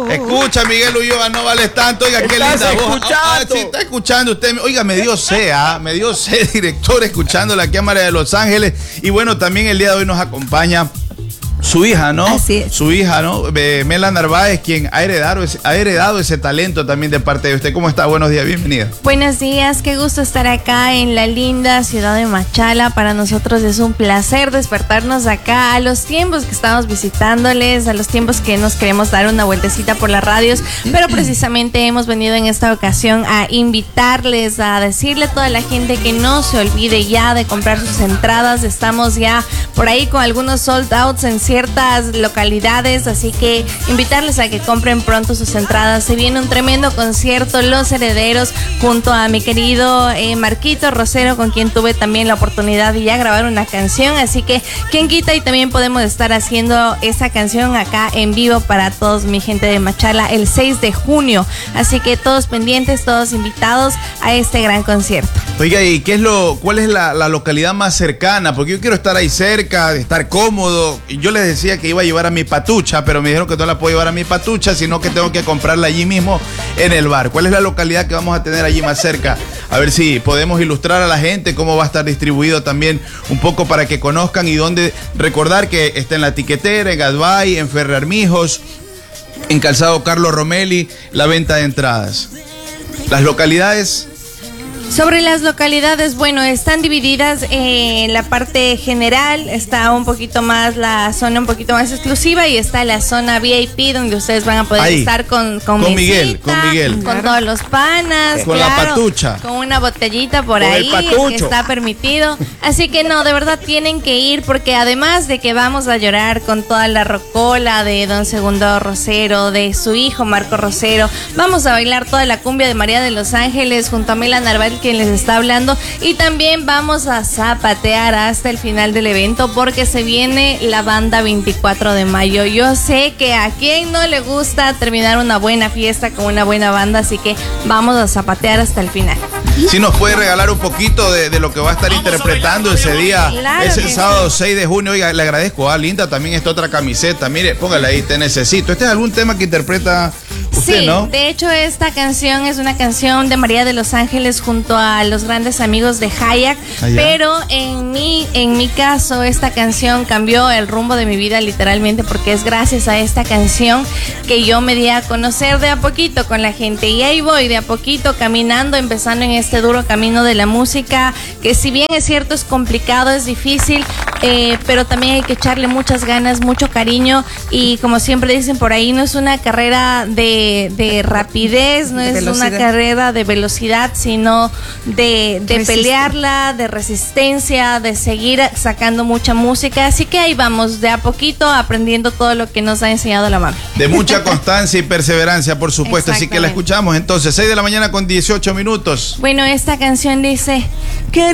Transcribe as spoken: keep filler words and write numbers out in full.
Escucha, Miguel Ulloa, no vales tanto. Oiga, qué linda voz. Ah, sí, está escuchando usted. Oiga, me dio sed, ¿ah? me dio sed, director, escuchando la Cámara de Los Ángeles. Y bueno, también el día de hoy nos acompaña su hija, ¿no? Así es. Su hija, ¿no? Eh, Mela Narváez, quien ha heredado, ese, ha heredado ese talento también de parte de usted. ¿Cómo está? Buenos días, bienvenida. Buenos días, qué gusto estar acá en la linda ciudad de Machala. Para nosotros es un placer despertarnos acá a los tiempos que estamos visitándoles, a los tiempos que nos queremos dar una vueltecita por las radios, pero precisamente hemos venido en esta ocasión a invitarles, a decirle a toda la gente que no se olvide ya de comprar sus entradas. Estamos ya por ahí con algunos sold outs en ciertas localidades, así que invitarles a que compren pronto sus entradas. Se viene un tremendo concierto, Los Herederos, junto a mi querido eh, Marquito Rosero, con quien tuve también la oportunidad de ya grabar una canción, así que quien quita y también podemos estar haciendo esa canción acá en vivo para todos mi gente de Machala el seis de junio, así que todos pendientes, todos invitados a este gran concierto. Oiga, ¿y qué es lo, cuál es la, la localidad más cercana? Porque yo quiero estar ahí cerca, estar cómodo. Yo les decía que iba a llevar a mi patucha, pero me dijeron que no la puedo llevar a mi patucha, sino que tengo que comprarla allí mismo en el bar. ¿Cuál es la localidad que vamos a tener allí más cerca? A ver si podemos ilustrar a la gente cómo va a estar distribuido también un poco para que conozcan y dónde. Recordar que está en La Tiquetera, en Gadbay, en Ferrarmijos, en Calzado Carlos Romelli, la venta de entradas. Las localidades. Sobre las localidades, bueno, están divididas en la parte general, está un poquito más la zona un poquito más exclusiva y está la zona V I P donde ustedes van a poder Ahí, estar con con, con mesita, Miguel, con Miguel, con claro. todos los panas, con claro, la patucha, con una botellita por con ahí que está permitido. Así que no, de verdad tienen que ir porque además de que vamos a llorar con toda la rocola de Don Segundo Rosero, de su hijo Marco Rosero, vamos a bailar toda la cumbia de María de los Ángeles junto a Mela Narváez, quien les está hablando, y también vamos a zapatear hasta el final del evento porque se viene la banda veinticuatro de mayo. Yo sé que a quien no le gusta terminar una buena fiesta con una buena banda, así que vamos a zapatear hasta el final. Si nos puede regalar un poquito de, de lo que va a estar vamos interpretando a ese día, claro ese sábado sí. seis de junio. Oiga, le agradezco. Ah, linda también esta otra camiseta. Mire, póngala ahí, te necesito. ¿Este es algún tema que interpreta usted, sí, no? De hecho, esta canción es una canción de María de los Ángeles junto a los grandes amigos de Hayak, Allá. pero en mi, en mi caso, esta canción cambió el rumbo de mi vida literalmente porque es gracias a esta canción que yo me di a conocer de a poquito con la gente y ahí voy de a poquito caminando, empezando en este duro camino de la música, que si bien es cierto es complicado, es difícil, eh, pero también hay que echarle muchas ganas, mucho cariño y como siempre dicen por ahí, no es una carrera de, de rapidez, no es velocidad. Una carrera de velocidad, sino de, de pelearla, de resistencia, de seguir sacando mucha música, así que ahí vamos de a poquito aprendiendo todo lo que nos ha enseñado la mami. De mucha constancia y perseverancia, por supuesto, así que la escuchamos entonces, seis de la mañana con dieciocho minutos. Bueno, esta canción dice, quería